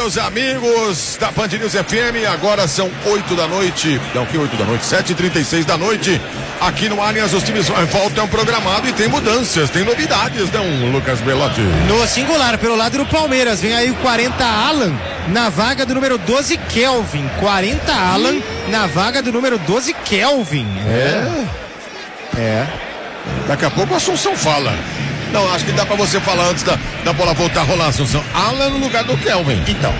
meus amigos da Band News FM. Agora são 8 da noite. Não, que 8 da noite? 7h36 da noite. Aqui no Allianz, os times voltam programado e tem mudanças, tem novidades, não, Lucas Belotti? No singular, pelo lado do Palmeiras, vem aí o 40 Alan na vaga do número 12 Kelvin. 40 Alan na vaga do número 12 Kelvin. Daqui a pouco a Assunção fala. Não, acho que dá pra você falar antes da bola voltar a rolar, Assunção. Alan no lugar do Kelvin. Então,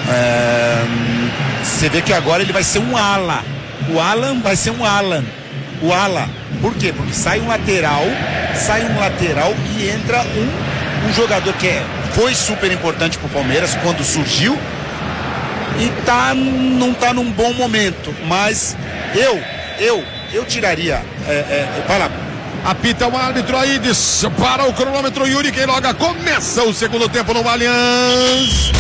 você vê que agora ele vai ser um ala. O Alan vai ser um Alan. O ala. Por quê? Porque sai um lateral e entra um jogador que foi super importante pro Palmeiras quando surgiu e não tá num bom momento. Mas eu tiraria. Vai lá. Apita o árbitro aí, para o cronômetro, Yuri Queiroga. Começa o segundo tempo no Allianz.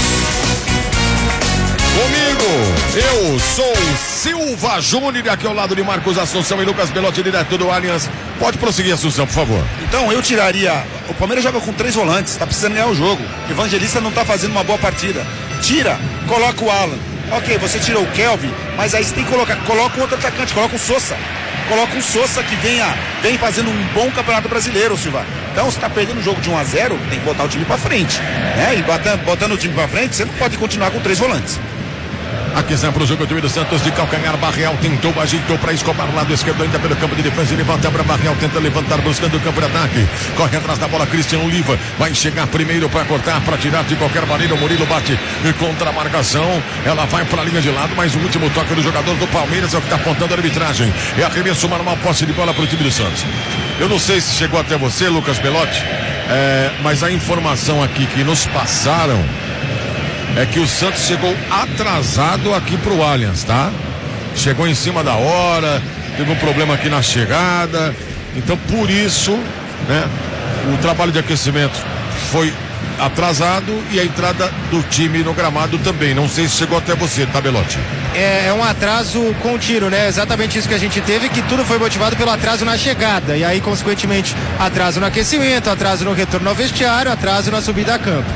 Comigo, eu sou Silva Júnior, aqui ao lado de Marcos Assunção e Lucas Belotti, direto do Allianz. Pode prosseguir, Assunção, por favor. Então, eu tiraria. O Palmeiras joga com 3 volantes, tá precisando ganhar o jogo. Evangelista não tá fazendo uma boa partida. Tira, coloca o Alan. Ok, você tirou o Kelvin, mas aí você tem que coloca um outro atacante, coloca o Sousa. Coloca um Sousa que vem fazendo um bom campeonato brasileiro, Silva. Então, você tá perdendo o jogo de 1-0, tem que botar o time pra frente, né? E botando o time pra frente, você não pode continuar com 3 volantes. Aqui sempre o jogo, o time do Santos de calcanhar. Barreal tentou, ajeitou para Escobar, lado esquerdo, ainda pelo campo de defesa. Levanta para Barreal, tenta levantar, buscando o campo de ataque. Corre atrás da bola, Cristian Oliva. Vai chegar primeiro para cortar, para tirar de qualquer maneira. O Murilo bate contra a marcação. Ela vai para a linha de lado, mas o último toque do jogador do Palmeiras é o que está apontando a arbitragem. É arremesso normal, posse de bola para o time do Santos. Eu não sei se chegou até você, Lucas Belotti, mas a informação aqui que nos passaram é que o Santos chegou atrasado aqui pro Allianz, tá? Chegou em cima da hora, teve um problema aqui na chegada, então por isso, né, o trabalho de aquecimento foi atrasado e a entrada do time no gramado também. Não sei se chegou até você, tá, Belotti? É um atraso contínuo, né? Exatamente isso que a gente teve, que tudo foi motivado pelo atraso na chegada. E aí, consequentemente, atraso no aquecimento, atraso no retorno ao vestiário, atraso na subida a campo.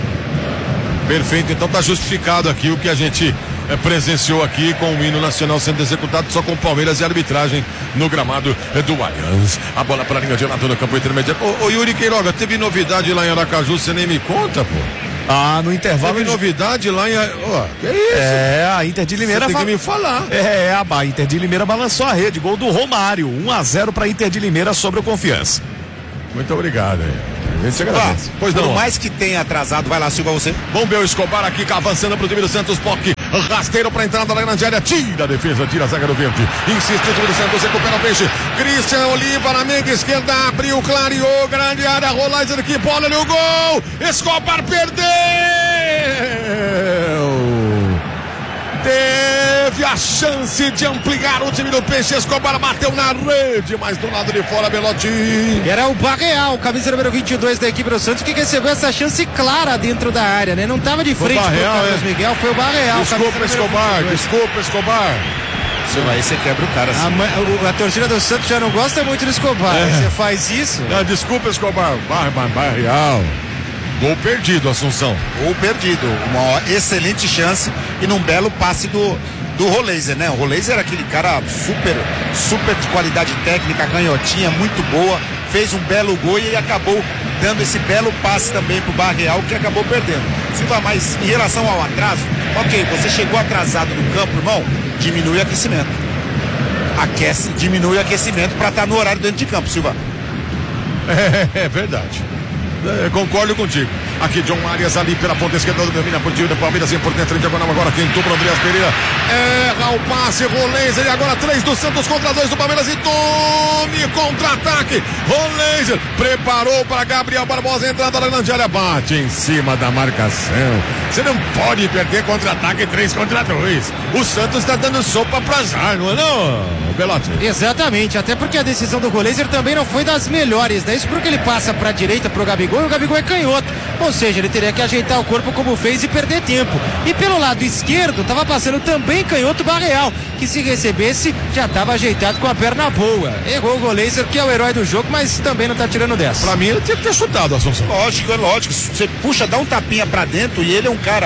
Perfeito, então tá justificado aqui o que a gente presenciou aqui com o hino nacional sendo executado só com Palmeiras e arbitragem no gramado do Allianz. A bola para a linha de lado no campo intermediário. Ô Yuri Queiroga, teve novidade lá em Aracaju, você nem me conta, pô? No intervalo. Teve novidade lá em. Que isso? A Inter de Limeira. Você tem que me falar. A Inter de Limeira balançou a rede. Gol do Romário. 1-0 para Inter de Limeira sobre o Confiança. Muito obrigado aí. Pois não. Por mais que tenha atrasado, vai lá, Silva, você. Vamos ver o Escobar aqui, avançando pro time do Santos. Poc, rasteiro pra entrada na grande área. Tira a defesa, tira a zaga do verde. Insiste o time do Santos, recupera o peixe. Cristian Oliva na meia esquerda, abriu, clareou, grande área. Rolaiser aqui, bola no gol. Escobar perdeu. Teve a chance de ampliar o time do Peixe. Escobar bateu na rede, mas do lado de fora, Belotti. Era o Barreal, camisa número 22 da equipe do Santos, que recebeu essa chance clara dentro da área, né? Não tava de frente pro Carlos Miguel, foi o Barreal. Desculpa, Escobar. Aí você quebra o cara assim. A torcida do Santos já não gosta muito do Escobar. Você faz isso? Desculpa, Escobar. Barreal. Gol perdido, Assunção. Gol perdido. Uma excelente chance e num belo passe do Rolaiser, né? O Rolaiser era aquele cara super de qualidade técnica, canhotinha, muito boa. Fez um belo gol e acabou dando esse belo passe também pro Barreal, que acabou perdendo. Silva, mas em relação ao atraso, ok, você chegou atrasado no campo, irmão, diminui o aquecimento. Diminui o aquecimento para estar no horário dentro de campo, Silva. É verdade. Concordo contigo. Aqui John Arias ali pela ponta esquerda, domina por time do Palmeiras, por dentro, diagonal agora quem toma o Andreas Pereira. Erra o passe, Rolaiser, e agora 3 do Santos contra 2 do Palmeiras e tome contra-ataque. Rolaiser preparou para Gabriel Barbosa, entrada na grande área, bate em cima da marcação. Você não pode perder contra-ataque 3 contra 2. O Santos está dando sopa para azar, não é não, Belotti? Exatamente, até porque a decisão do Rolaiser também não foi das melhores, né? Isso porque ele passa para a direita pro Gabigol e o Gabigol é canhoto. Ou seja, ele teria que ajeitar o corpo como fez e perder tempo. E pelo lado esquerdo, estava passando também canhoto Barreal, que se recebesse, já estava ajeitado com a perna boa. Errou o Rolaiser, que é o herói do jogo, mas também não está tirando dessa. Pra mim, ele tinha que ter chutado, Assunção. Lógico. Você puxa, dá um tapinha pra dentro e ele é um cara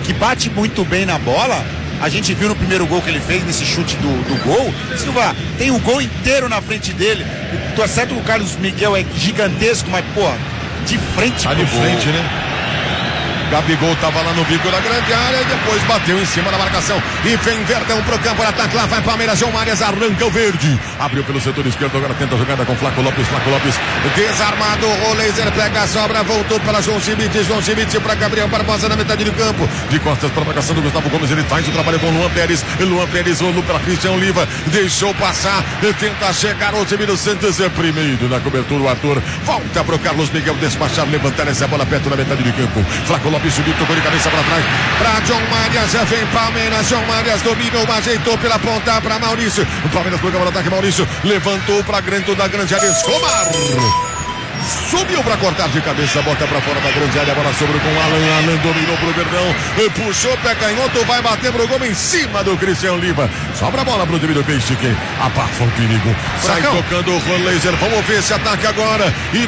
que bate muito bem na bola. A gente viu no primeiro gol que ele fez, nesse chute do gol. Silva, tem um gol inteiro na frente dele. Tô certo que o Carlos Miguel é gigantesco, mas, pô, de frente tá de frente, né? Gabigol tava lá no bico da grande área e depois bateu em cima da marcação. E vem Verdão pro campo de ataque. Lá vai Palmeiras, João Marias arranca o verde. Abriu pelo setor esquerdo, agora tenta a jogada com Flaco Lopes. Flaco Lopes desarmado. O laser pega a sobra, voltou para João Schmidt. João Schmidt para Gabriel Barbosa na metade do campo. De costas para a marcação do Gustavo Gomes. Ele faz o trabalho com Luan Pérez. Luan Pérez rolou para Cristian Oliva. Deixou passar. Tenta chegar o time do Santos. É primeiro na cobertura. O Arthur volta pro Carlos Miguel despachar, levantar essa bola perto na metade do campo. Flaco Lopes subiu, tocou de cabeça para trás para João Marias, já vem Palmeiras. João Marias dominou, ajeitou pela ponta para Maurício. O Palmeiras programa o ataque. Maurício levantou para dentro da grande área. Escobar subiu para cortar de cabeça, bota para fora da grande área. A bola sobrou com Alan. Alan dominou pro Verdão, puxou pé canhoto, vai bater pro gol em cima do Cristian Oliva. Sobra a bola pro time do Peixe, que abafa o perigo. Sai tocando o laser. Vamos ver esse ataque agora. E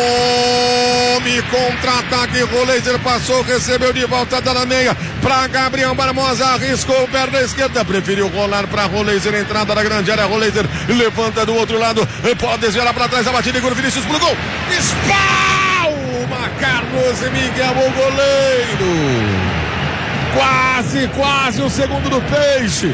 tome contra-ataque. O laser passou, recebeu de volta da meia para Gabriel Barbosa. Arriscou perna esquerda, preferiu rolar para Laser. Entrada da grande área. Laser levanta do outro lado, pode desviar para trás. A batida de Vinícius pro gol. Espalma Carlos Miguel, o goleiro. Quase o segundo do Peixe.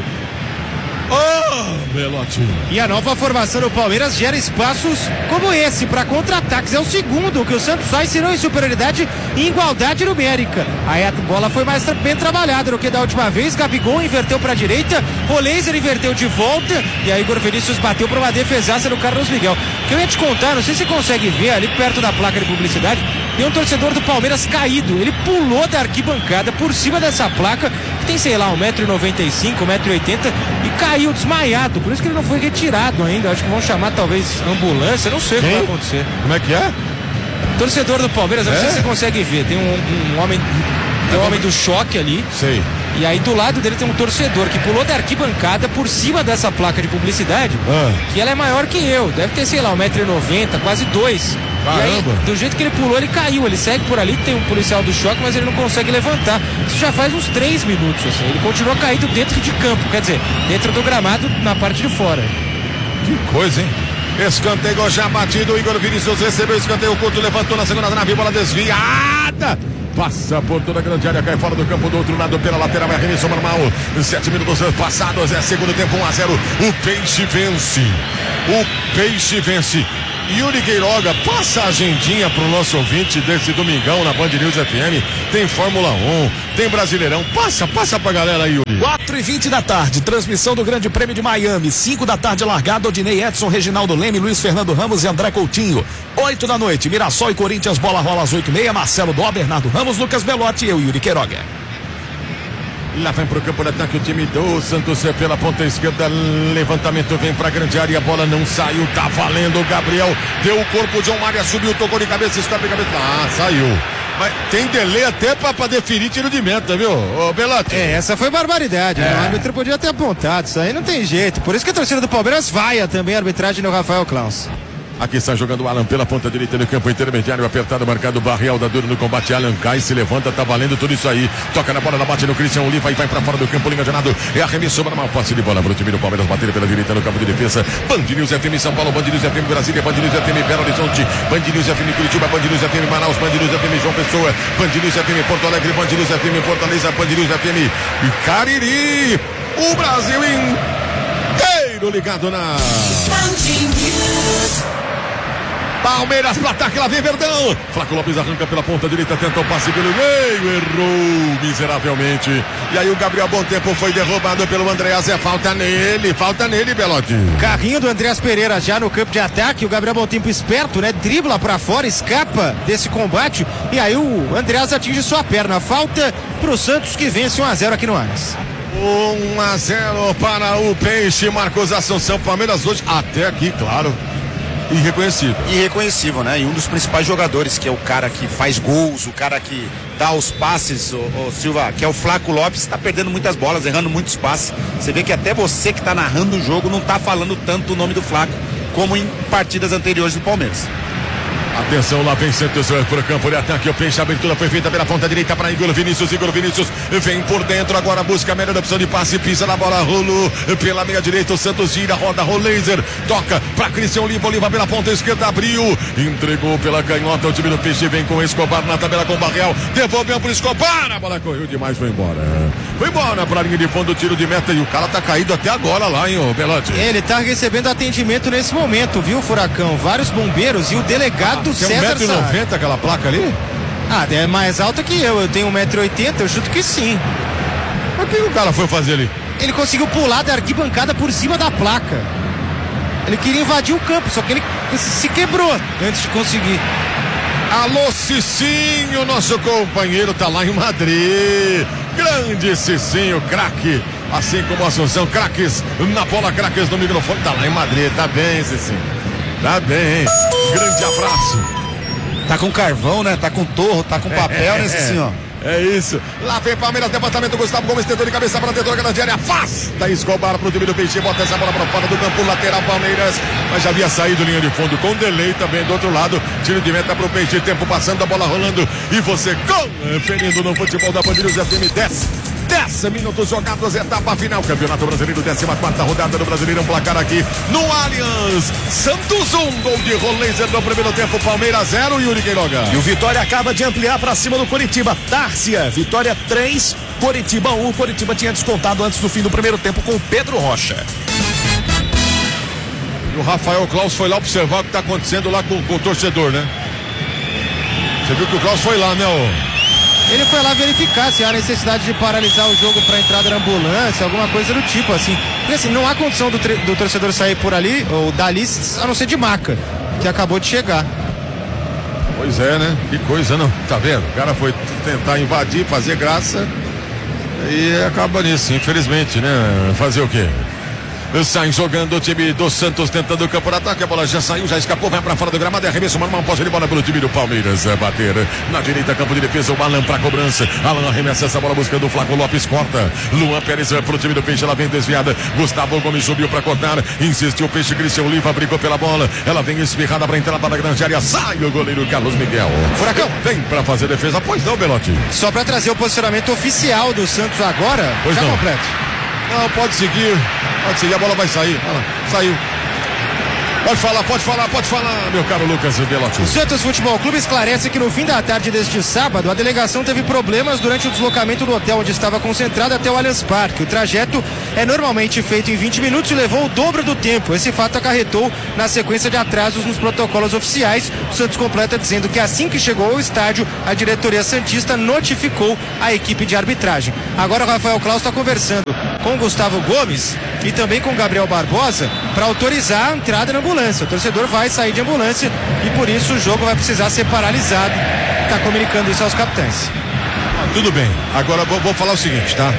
Belotti. E a nova formação do Palmeiras gera espaços como esse para contra-ataques. É o segundo que o Santos faz, se não em superioridade e igualdade numérica. Aí a bola foi mais bem trabalhada do que da última vez. Gabigol inverteu para a direita, o laser inverteu de volta e aí Igor Vinícius bateu para uma defesaça do Carlos Miguel. Que eu ia te contar, não sei se você consegue ver ali perto da placa de publicidade, tem um torcedor do Palmeiras caído. Ele pulou da arquibancada por cima dessa placa, que tem, sei lá, 1,95m, 1,80m, e caiu desmaiado. Por isso que ele não foi retirado ainda. Acho que vão chamar talvez ambulância, não sei o que vai acontecer. Como é que é? Torcedor do Palmeiras, não sei se você consegue ver. Tem um homem, tem um homem do choque ali. Sei. E aí do lado dele tem um torcedor que pulou da arquibancada por cima dessa placa de publicidade, que ela é maior que eu, deve ter, sei lá, 1,90m, quase 2. Caramba. E aí, do jeito que ele pulou, ele caiu. Ele segue por ali, tem um policial do choque, mas ele não consegue levantar. Isso já faz uns 3 minutos, assim. Ele continua caído dentro de campo, quer dizer, dentro do gramado, na parte de fora. Que coisa, hein? Escanteio já batido, o Igor Vinícius recebeu o escanteio curto, levantou na segunda trave, bola desviada. Passa por toda a grande área, cai fora do campo do outro lado pela lateral, é arremesso normal. 7 minutos passados, é segundo tempo, 1-0. O Peixe vence. O Peixe vence. Yuri Queiroga, passa a agendinha pro nosso ouvinte desse domingão na Band News FM. Tem Fórmula 1, tem Brasileirão. Passa pra galera aí, Yuri. 4h20 da tarde, transmissão do Grande Prêmio de Miami. 5 da tarde, largada, Odinei, Edson, Reginaldo Leme, Luiz Fernando Ramos e André Coutinho. 8 da noite, Mirassol e Corinthians, bola rola às 8h30. Marcelo Dó, Bernardo Ramos, Lucas Belotti e eu, Yuri Queiroga. Lá vem pro campo de ataque o time do Santos pela ponta esquerda. Levantamento vem pra grande área. A bola não saiu, tá valendo. O Gabriel deu o corpo. João Maria subiu, tocou de cabeça, escapa de cabeça. Saiu. Mas tem delay até pra definir tiro de meta, viu, Belotti? Essa foi barbaridade. Né? O árbitro podia ter apontado. Isso aí não tem jeito. Por isso que a torcida do Palmeiras vaia também a arbitragem no Rafael Claus. Aqui está jogando o Alan pela ponta direita do campo intermediário, apertado, marcado, Barrial da dura no combate. Alan cai, se levanta, tá valendo tudo isso aí. Toca na bola, ela bate no Cristian Oliva e vai pra fora do campo, linha de nado. É arremesso para uma posse de bola pro time do Palmeiras, bater pela direita no campo de defesa. Band News FM São Paulo, Band News FM Brasília, Band News FM Belo Horizonte, Band News FM Curitiba, Band News FM Manaus, Band News FM João Pessoa, Band News FM Porto Alegre, Band News FM Fortaleza, Band News FM Cariri. O Brasil inteiro ligado na Band News. Palmeiras para ataque, lá vem Verdão. Flaco Lopes arranca pela ponta direita, tenta o passe pelo meio, errou miseravelmente. E aí o Gabriel Bom Tempo foi derrubado pelo Andreas. É falta nele, Belotti. Carrinho do Andreas Pereira já no campo de ataque. O Gabriel Bom Tempo esperto, né? Dribla para fora, escapa desse combate. E aí o Andreas atinge sua perna. Falta pro Santos, que vence 1-0 aqui no Aras. 1-0 para o Peixe. Marcos Assunção. Palmeiras hoje, até aqui, claro, irreconhecível, né? E um dos principais jogadores, que é o cara que faz gols, o cara que dá os passes, o Silva, que é o Flaco Lopes, tá perdendo muitas bolas, errando muitos passes. Você vê que até você que tá narrando o jogo não tá falando tanto o nome do Flaco como em partidas anteriores do Palmeiras. Atenção, lá vem Santos por campo de ataque. O peixe, a abertura foi feita pela ponta direita para Igor Vinícius. Igor Vinícius vem por dentro, agora busca a melhor opção de passe, pisa na bola, rolou pela meia direita. O Santos gira, roda, Roleiser, toca para Cristian Oliva. Oliva pela ponta esquerda, abriu, entregou pela canhota. O time do peixe vem com Escobar na tabela com Barreal. Devolveu para Escobar, a bola correu demais, foi embora. Foi embora para a linha de fundo, tiro de meta. E o cara tá caído até agora lá, hein, ô Belotti? Ele tá recebendo atendimento nesse momento, viu, Furacão? Vários bombeiros e o delegado César Tem 1,90 m aquela placa ali? É mais alta que eu tenho 1,80 m, eu chuto que sim. Mas o que o cara foi fazer ali? Ele conseguiu pular da arquibancada por cima da placa. Ele queria invadir o campo, só que ele se quebrou antes de conseguir. Alô, Cicinho, nosso companheiro tá lá em Madrid. Grande Cicinho, craque. Assim como a Assunção, craques na bola, craques no microfone. Tá lá em Madrid, tá bem, Cicinho. Tá bem. Grande abraço. Tá com carvão, né? Tá com torro, tá com papel, né, Cicinho? É isso. Lá vem Palmeiras, departamento Gustavo Gomes, tentou de cabeça para tentou a grande área. Afasta Escobar pro time do Peixe, bota essa bola para fora do campo, lateral Palmeiras. Mas já havia saído linha de fundo com delay também do outro lado. Tiro de meta pro Peixe, tempo passando, a bola rolando. E você conferindo no futebol da Bandeirantes FM 10 minutos jogados, etapa final, Campeonato Brasileiro, 14ª rodada do Brasileirão, placar aqui no Allianz. Santos 1, gol de Roleiser no primeiro tempo, Palmeiras 0, Yuri Queiroga. E o Vitória acaba de ampliar para cima do Coritiba. Tárcia, Vitória 3, Coritiba 1. Coritiba tinha descontado antes do fim do primeiro tempo com o Pedro Rocha. E o Rafael Claus foi lá observar o que está acontecendo lá com o torcedor, né? Você viu que o Claus foi lá, né, Ele foi lá verificar se há necessidade de paralisar o jogo para entrada da ambulância, alguma coisa do tipo, assim. Porque assim, não há condição do torcedor sair por ali, ou dali, a não ser de maca, que acabou de chegar. Pois é, né? Que coisa, não? Tá vendo? O cara foi tentar invadir, fazer graça e acaba nisso, infelizmente, né? Fazer o quê? Sai jogando o time do Santos, tentando o campo de ataque, a bola já saiu, já escapou, vai pra fora do gramado, arremesso, mano, posse de bola pelo time do Palmeiras, bater na direita, campo de defesa, o Alan pra cobrança, Alan arremessa essa bola buscando o Flaco Lopes, corta, Luan Pérez pro time do Peixe, ela vem desviada, Gustavo Gomes subiu pra cortar, insistiu o Peixe, Cristian Oliva brigou pela bola, ela vem espirrada pra entrar para a grande área, sai o goleiro Carlos Miguel. Furacão vem pra fazer defesa, pois não, Belotti? Só pra trazer o posicionamento oficial do Santos agora, pois já não. completo. Não, pode seguir, a bola vai sair. Saiu. Pode falar, meu caro Lucas Belotti. O Santos Futebol Clube esclarece que no fim da tarde deste sábado, a delegação teve problemas durante o deslocamento do hotel onde estava concentrada até o Allianz Parque. O trajeto é normalmente feito em 20 minutos e levou o dobro do tempo. Esse fato acarretou na sequência de atrasos nos protocolos oficiais. O Santos completa dizendo que assim que chegou ao estádio, a diretoria santista notificou a equipe de arbitragem. Agora o Rafael Claus está conversando com o Gustavo Gomes e também com o Gabriel Barbosa para autorizar a entrada na ambulância. O torcedor vai sair de ambulância e por isso o jogo vai precisar ser paralisado. Está comunicando isso aos capitães. Tudo bem, agora vou falar o seguinte, tá?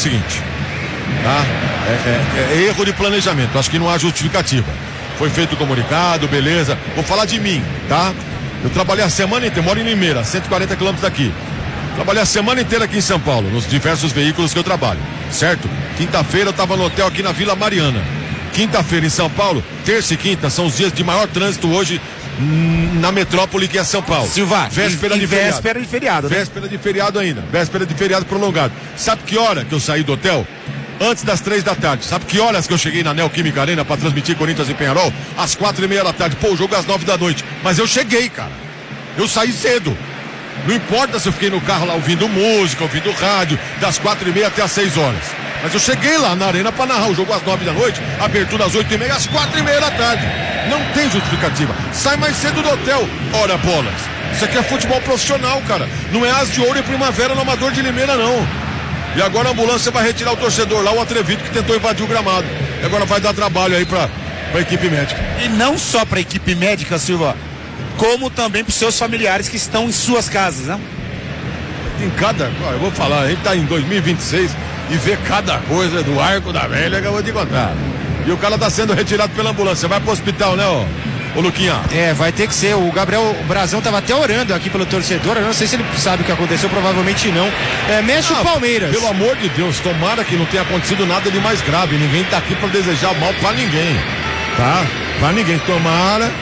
Tá? É erro de planejamento, acho que não há justificativa. Foi feito o comunicado, beleza. Vou falar de mim, tá? Eu trabalhei a semana inteira, moro em Limeira, 140 quilômetros daqui. Trabalhei a semana inteira aqui em São Paulo, nos diversos veículos que eu trabalho, certo? Quinta-feira eu estava no hotel aqui na Vila Mariana. Quinta-feira em São Paulo, terça e quinta são os dias de maior trânsito hoje na metrópole que é São Paulo. Silva, véspera de feriado. Né? Véspera de feriado ainda, véspera de feriado prolongado. Sabe que hora que eu saí do hotel? Antes das 3 da tarde. Sabe que horas que eu cheguei na Neoquímica Arena para transmitir Corinthians e Penharol? Às 4:30 da tarde. Pô, o jogo às 9 da noite. Mas eu cheguei, cara. Eu saí cedo. Não importa se eu fiquei no carro lá ouvindo música, ouvindo rádio, das 4:30 até às 6 horas. Mas eu cheguei lá na arena para narrar o jogo às 9 da noite, abertura às 8:30, às 4:30 da tarde. Não tem justificativa. Sai mais cedo do hotel. Ora, bolas. Isso aqui é futebol profissional, cara. Não é As de Ouro e Primavera no Amador de Limeira, não. E agora a ambulância vai retirar o torcedor lá, o atrevido que tentou invadir o gramado. E agora vai dar trabalho aí pra equipe médica. E não só pra equipe médica, Silva, como também pros seus familiares que estão em suas casas, né? Em cada... Eu vou falar, a gente tá em 2026 e vê cada coisa do arco da velha que eu vou te contar. E o cara tá sendo retirado pela ambulância. Vai pro hospital, né, ô Luquinha? Vai ter que ser. O Gabriel Brazão tava até orando aqui pelo torcedor. Eu não sei se ele sabe o que aconteceu, provavelmente não. Mexe o Palmeiras. Pelo amor de Deus, tomara que não tenha acontecido nada de mais grave. Ninguém tá aqui pra desejar mal pra ninguém, tá? Pra ninguém. Tomara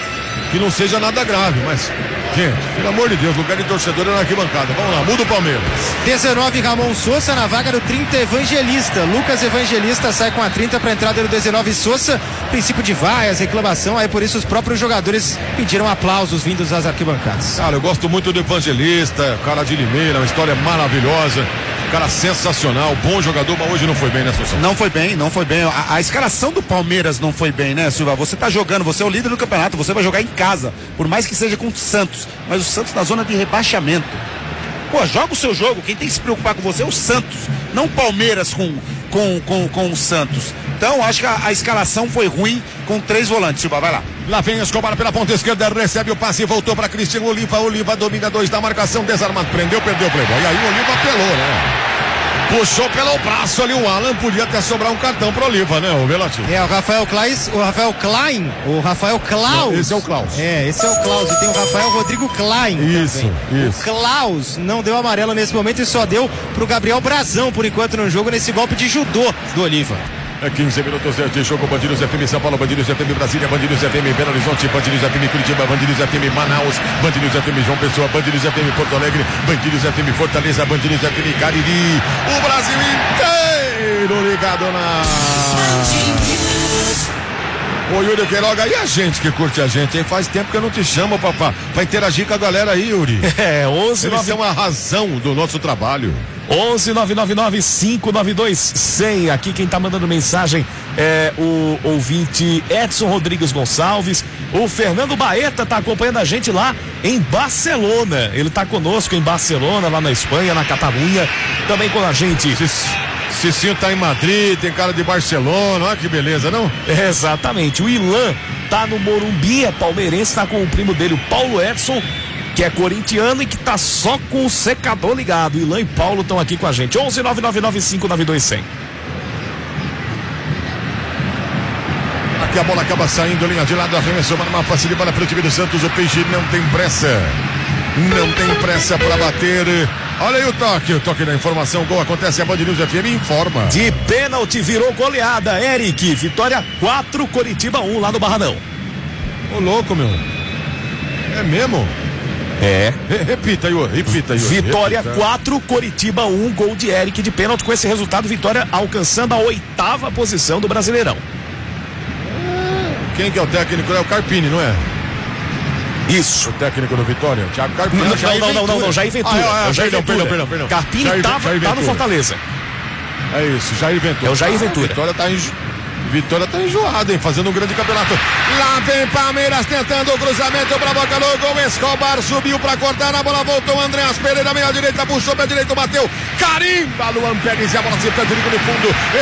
que não seja nada grave, mas, gente, pelo amor de Deus, lugar de torcedor é na arquibancada. Vamos lá, muda o Palmeiras. 19, Ramon Sousa, na vaga do 30, Evangelista. Lucas Evangelista sai com a 30 para a entrada do 19, Sousa. Princípio de vaias, reclamação, aí por isso os próprios jogadores pediram aplausos vindos às arquibancadas. Cara, eu gosto muito do Evangelista, cara de Limeira, uma história maravilhosa. Cara sensacional, bom jogador, mas hoje não foi bem, né, Sousa? Não foi bem. A escalação do Palmeiras não foi bem, né, Silva? Você tá jogando, você é o líder do campeonato, você vai jogar em casa, por mais que seja com o Santos, mas o Santos na zona de rebaixamento. Pô, joga o seu jogo, quem tem que se preocupar com você é o Santos, não o Palmeiras com o Santos. Então, acho que a escalação foi ruim com 3 volantes, Silva, vai lá. Lá vem Escobar pela ponta esquerda, recebe o passe e voltou para Cristiano Oliva. Oliva domina 2 da marcação, desarmado, prendeu, perdeu o Playboy. E aí o Oliva apelou, né? Puxou pelo braço ali o Alan, podia até sobrar um cartão pro Oliva, né, o Velativo? O Rafael Klaus. Não, esse é o Klaus. Esse é o Klaus. E tem o Rafael Rodrigo Klein. Isso. O Klaus não deu amarelo nesse momento e só deu pro Gabriel Brazão, por enquanto, no jogo, nesse golpe de judô do Oliva. 15 minutos de jogo, Bandidos FM São Paulo, Bandidos FM Brasília, Bandidos FM Belo Horizonte, Bandidos FM Curitiba, Bandidos FM Manaus, Bandidos FM João Pessoa, Bandidos FM Porto Alegre, Bandidos FM Fortaleza, Bandidos FM Cariri, o Brasil inteiro ligado na... Ô Yuri Queiroga, e a gente que curte a gente, hein? Faz tempo que eu não te chamo pra interagir com a galera aí, Yuri. 11 Eles são a razão do nosso trabalho. 11-999-592-100. Aqui quem tá mandando mensagem é o ouvinte Edson Rodrigues Gonçalves. O Fernando Baeta tá acompanhando a gente lá em Barcelona. Ele tá conosco em Barcelona, lá na Espanha, na Catalunha. Também com a gente. Cicinho tá em Madrid, tem cara de Barcelona, olha que beleza, não? Exatamente. O Ilan tá no Morumbi, é palmeirense, tá com o primo dele, o Paulo Edson, que é corintiano e que tá só com o secador ligado. Ilan e Paulo estão aqui com a gente. 11-999-592-100. Aqui a bola acaba saindo, linha de lado, arremessou uma passe de bola para o time do Santos. O Peixe não tem pressa. Não tem pressa para bater. Olha aí o toque da informação. Gol acontece, a Band News FM informa. De pênalti virou goleada, Eric. Vitória 4, Coritiba 1 lá no Barradão. Ô louco, meu. É mesmo? É. Repita, Yuri. Vitória 4, Coritiba 1, gol de Eric de pênalti. Com esse resultado, Vitória alcançando a 8ª posição do Brasileirão. Quem que é o técnico? É o Carpini, não é? Isso. O técnico do Vitória, o Thiago Carpini. Não, Jair Ventura. Perdão. Carpini tá no Fortaleza. É isso, Jair Ventura. É o Jair Ventura. Vitória tá enjoado, hein? Fazendo um grande campeonato. Lá vem Palmeiras tentando o cruzamento pra boca do gol. Escobar subiu pra cortar, na bola voltou Andreas Pereira, meia direita, puxou, pé direito, bateu. Carimba, Luan Pérez e a bola se perde no fundo.